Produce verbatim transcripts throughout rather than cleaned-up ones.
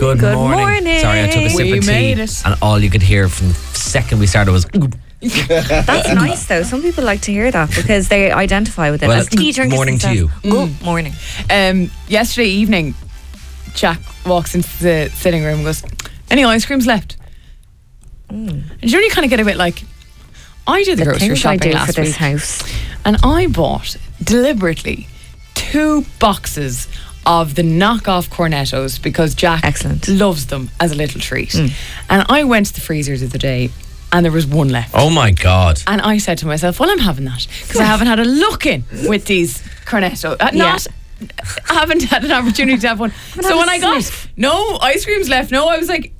Good, Good morning. morning. Sorry, I took a sip We of tea, made it. and all you could hear from the second we started was. That's nice though. Some people like to hear that because they identify with it. Well, As tea drinkers morning to themselves. you. Good morning. Um, yesterday evening, Jack walks into the sitting room and goes, "Any ice creams left?" Mm. And you know, you kind of get a bit like, I did the, The grocery things I shopping do last for this week, house. and I bought deliberately two boxes of the knockoff Cornettos because Jack Excellent. loves them as a little treat. Mm. And I went to the freezer the other day, and there was one left. Oh my God. And I said to myself, well, I'm having that because I haven't had a look in with these Cornetto. Uh, Yeah. Not, I haven't had an opportunity to have one. But So have when a I got sniff. no ice creams left, no, I was like,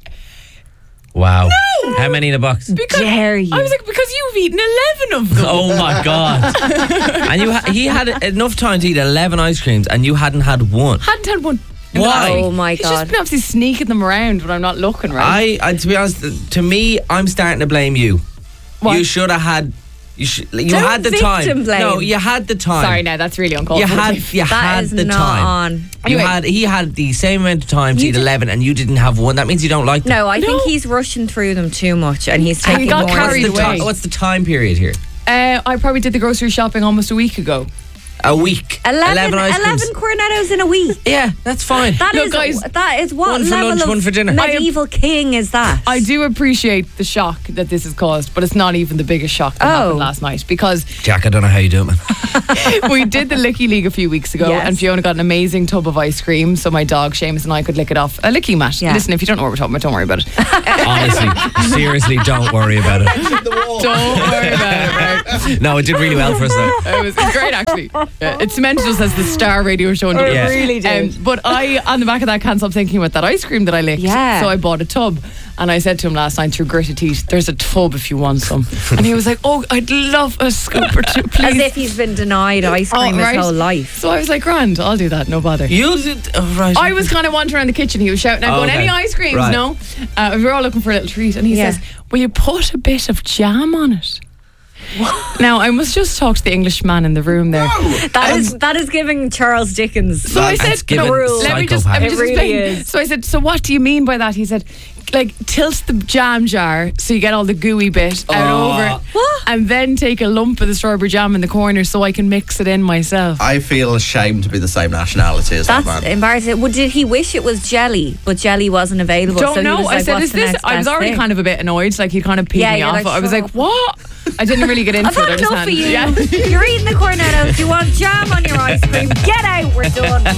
Wow. No! How many in a box? because Dare you. I was like, because you've eaten eleven of them. Oh my God. And you, ha- he had enough time to eat eleven ice creams, and you hadn't had one. Hadn't had one. Why? Oh my He's God. just been obviously sneaking them around when I'm not looking, right? I, I, to be honest, to me, I'm starting to blame you. What? You should have had. You should. You Don't had the victim time. blame. No, you had the time. Sorry, now that's really uncalled You for. had. You That had is the not time. on. You Anyway. had. He had the same amount of time to You eat did- eleven, and you didn't have one. That means you don't like them. No, I No. think he's rushing through them too much and he's And he taking got more. carried What's the, away. ti- what's the time period here? Uh, I probably did the grocery shopping almost a week ago. A week. eleven, ice creams. eleven Cornettos in a week. Yeah, that's fine. That Look, is guys, that is what one for level lunch, of one for dinner. medieval king is that? I do appreciate the shock that this has caused, but it's not even the biggest shock that Oh. happened last night because Jack, I don't know how you do it, man. we did the Licky League a few weeks ago, Yes. and Fiona got an amazing tub of ice cream, so my dog Seamus and I could lick it off a licking mat. Yeah. Listen, if you don't know what we're talking about, don't worry about it. Honestly, seriously, don't worry about it. Don't worry about it, right? No, it did really well for us though. It was, it was great, actually. Yeah, it cemented us as the star radio show in It Dublin. Yeah. really did. Um, but I, on the back of that, can't stop thinking about that ice cream that I licked. Yeah. So I bought a tub. And I said to him last night through gritted teeth, there's a tub if you want some. And he was like, oh, I'd love a scoop or two, please. As if he's been denied ice cream Oh, right. his whole life. So I was like, grand, I'll do that, no bother. You did. Oh, right. I was kind of wandering around the kitchen. He was shouting out, Oh, going, okay. any ice creams? Right. No. Uh, we were all looking for a little treat. And he Yeah. says, will you put a bit of jam on it? Now, I must just talk to the Englishman in the room there. That is that is giving Charles Dickens. So I That's said, given no, let me just, let me It just really explain. is. So I said, so what do you mean by that? He said, like, tilt the jam jar so you get all the gooey bit out Oh. over it. What? And then take a lump of the strawberry jam in the corner so I can mix it in myself. I feel ashamed to be the same nationality as That's that man. embarrassing. Well, did he wish it was jelly, but jelly wasn't available? Don't so know. He was I like, said, What's is the this? next I was best already thing? kind of a bit annoyed. Like, he kind of peed Yeah, me you're off. like, I was shut like, up. what? I didn't really get into I've it. I had just enough of had- you. Yeah. You're eating the Cornettos. You want jam on your ice cream? Get out. We're done.